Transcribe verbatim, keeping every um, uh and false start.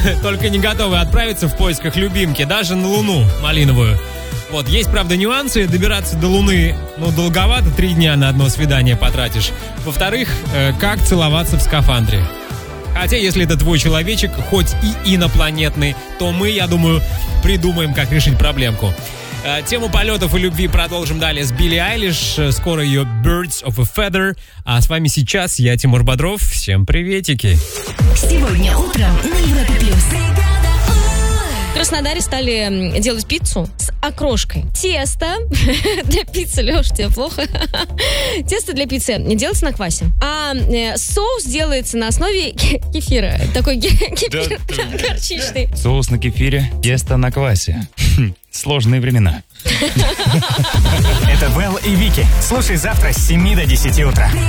только не готовы отправиться в поисках любимки, даже на Луну малиновую. Вот, есть, правда, нюансы. Добираться до Луны, ну, долговато, три дня на одно свидание потратишь. Во-вторых, э, как целоваться в скафандре. Хотя, если это твой человечек, хоть и инопланетный, то мы, я думаю, придумаем, как решить проблемку. Э, тему полетов и любви продолжим далее с Билли Айлиш. Скоро ее Birds of a Feather. А с вами сейчас я, Тимур Бодров. Всем приветики. Сегодня утром на Европе Плюс. В Краснодаре стали делать пиццу с окрошкой. Тесто для пиццы, Леш, тебе плохо? Тесто для пиццы делается на квасе, а э, соус делается на основе кефира. Такой кефир горчичный. Соус на кефире, тесто на квасе. Сложные времена. Это Вэл и Вики. Слушай завтра с семи до десяти утра.